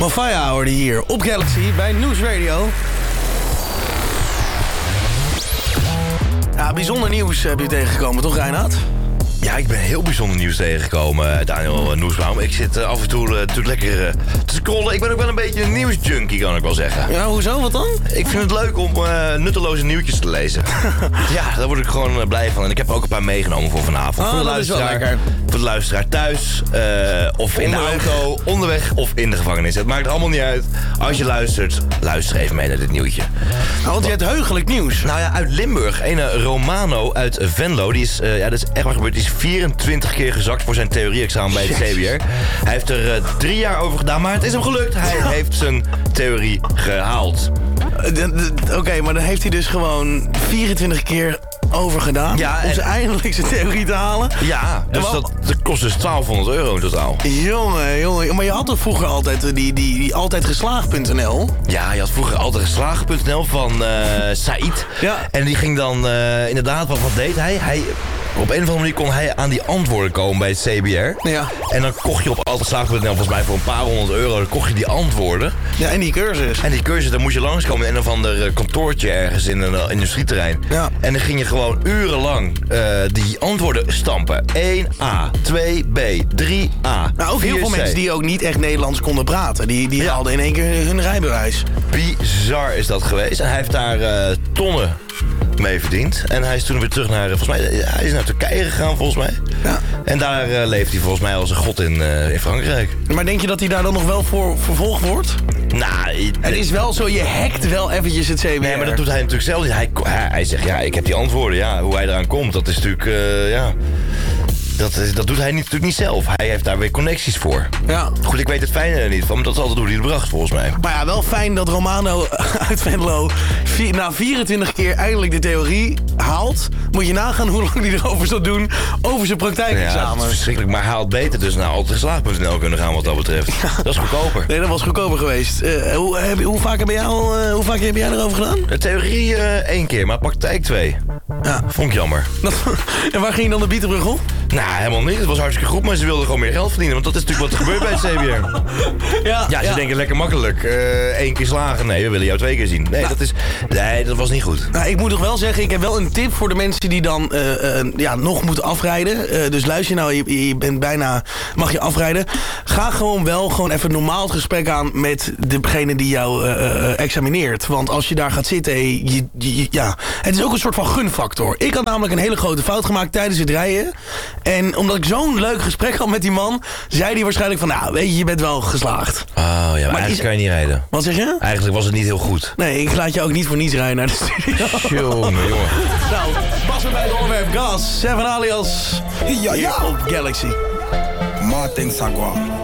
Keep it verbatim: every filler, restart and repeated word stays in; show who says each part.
Speaker 1: Mafia hoorde hier op Galaxy bij News Radio. Ja, bijzonder nieuws heb je tegengekomen, toch Reinoud?
Speaker 2: Ja, ik ben heel bijzonder nieuws tegengekomen, Daniel Noesbaum. Ik zit uh, af en toe uh, natuurlijk lekker uh, te scrollen. Ik ben ook wel een beetje een nieuwsjunkie, kan ik wel zeggen.
Speaker 1: Ja, hoezo? Wat dan?
Speaker 2: Ik vind het leuk om uh, nutteloze nieuwtjes te lezen. Ja, daar word ik gewoon uh, blij van. En ik heb er ook een paar meegenomen voor vanavond.
Speaker 1: Oh,
Speaker 2: voor, de
Speaker 1: dat is wel lekker.
Speaker 2: voor de luisteraar thuis, uh, of in
Speaker 1: Onderweg.
Speaker 2: de auto, onderweg of in de gevangenis. Het maakt er allemaal niet uit. Als je luistert, luister even mee naar dit nieuwtje.
Speaker 1: Nou, want je hebt heugelijk nieuws.
Speaker 2: Nou ja, uit Limburg. Een Romano uit Venlo. Die is, uh, ja, dat is echt waar gebeurd. Die is vierentwintig keer gezakt voor zijn theorie-examen bij het C B R. Hij heeft er uh, drie jaar over gedaan, maar het is hem gelukt. Hij heeft zijn theorie gehaald.
Speaker 1: Uh, Oké, okay, maar dan heeft hij dus gewoon vierentwintig keer over gedaan.
Speaker 2: Ja,
Speaker 1: om
Speaker 2: en...
Speaker 1: ze eindelijk zijn theorie te halen.
Speaker 2: Ja, dus
Speaker 1: wel...
Speaker 2: dat, dat kost dus twaalfhonderd euro in totaal.
Speaker 1: Jongen, jongen. Maar je had toch vroeger altijd die, die, die altijdgeslaagd punt n l?
Speaker 2: Ja, je had vroeger altijd geslagen punt n l van uh, Said.
Speaker 1: Ja.
Speaker 2: En die ging dan uh, inderdaad, wat, wat deed hij? Hij... Op een of andere manier kon hij aan die antwoorden komen bij het C B R.
Speaker 1: Ja.
Speaker 2: En dan kocht je op altijdgeslaagd punt n l volgens mij voor een paar honderd euro. Dan kocht je die antwoorden.
Speaker 1: Ja, en die cursus.
Speaker 2: En die cursus, daar moest je langskomen in een of ander kantoortje ergens in een industrieterrein.
Speaker 1: Ja.
Speaker 2: En dan ging je gewoon urenlang uh, die antwoorden stampen. één A, twee B, drie A,
Speaker 1: Nou, ook heel veel
Speaker 2: vier C.
Speaker 1: mensen die ook niet echt Nederlands konden praten. Die, die
Speaker 2: Ja.
Speaker 1: haalden in één keer hun rijbewijs.
Speaker 2: Bizar is dat geweest. En hij heeft daar uh, tonnen mee verdiend. En hij is toen weer terug naar, volgens mij, hij is naar Turkije gegaan volgens mij.
Speaker 1: Ja.
Speaker 2: En daar uh, leeft hij volgens mij als een god in, uh, in Frankrijk.
Speaker 1: Maar denk je dat hij daar dan nog wel voor vervolgd wordt?
Speaker 2: Nou,
Speaker 1: Het is wel zo, je hackt wel eventjes het C B R.
Speaker 2: nee, maar dat doet hij natuurlijk zelf niet. Hij, hij, hij zegt, ja, ik heb die antwoorden. Ja, hoe hij eraan komt, dat is natuurlijk, uh, ja... Dat, is, dat doet hij niet, natuurlijk niet zelf. Hij heeft daar weer connecties voor.
Speaker 1: Ja.
Speaker 2: Goed, ik weet het fijne er niet van, maar dat is altijd hoe hij het bracht, volgens mij.
Speaker 1: Maar ja, wel fijn dat Romano uit Venlo vier, na vierentwintig keer eindelijk de theorie haalt. Moet je nagaan hoe lang hij erover zou doen over zijn
Speaker 2: Ja,
Speaker 1: praktijkexamen.
Speaker 2: dat is verschrikkelijk. Maar hij had beter dus naar altijdgeslaagd punt n l kunnen gaan wat dat betreft. Ja. Dat is goedkoper.
Speaker 1: Nee, dat was goedkoper geweest. Uh, hoe, heb, hoe, vaak heb jij al, uh, hoe vaak heb jij erover gedaan?
Speaker 2: De theorie uh, één keer, maar praktijk twee.
Speaker 1: Ja.
Speaker 2: Vond ik jammer.
Speaker 1: En waar ging je dan de bietenbrug op?
Speaker 2: Nou, helemaal niet. Het was hartstikke goed, maar ze wilden gewoon meer geld verdienen. Want dat is natuurlijk wat er gebeurt bij het C B R.
Speaker 1: Ja,
Speaker 2: Ja, ze
Speaker 1: ja.
Speaker 2: denken lekker makkelijk. Eén uh, keer slagen. Nee, we willen jou twee keer zien. Nee,
Speaker 1: Nou.
Speaker 2: dat, is, nee dat was niet goed.
Speaker 1: Nou, ik moet toch wel zeggen, ik heb wel een tip voor de mensen die dan uh, uh, ja, nog moeten afrijden. Uh, dus luister nou, je, je bent bijna, mag je afrijden. Ga gewoon wel gewoon even normaal het gesprek aan met degene die jou uh, uh, examineert. Want als je daar gaat zitten, je, je, ja, het is ook een soort van gunfactor. Ik had namelijk een hele grote fout gemaakt tijdens het rijden. En omdat ik zo'n leuk gesprek had met die man, zei hij waarschijnlijk van, nou, weet je, je bent wel geslaagd.
Speaker 2: Oh ja, maar, maar eigenlijk
Speaker 1: is...
Speaker 2: kan je niet rijden.
Speaker 1: Wat zeg je?
Speaker 2: Eigenlijk was het niet heel goed.
Speaker 1: Nee, ik laat je ook niet voor niets rijden naar de studio.
Speaker 2: Jongen, jongen.
Speaker 1: Nou, pas bij het onderwerp gas. Seven alias. Ja, ja. Op Galaxy.
Speaker 3: Martin Sagwa.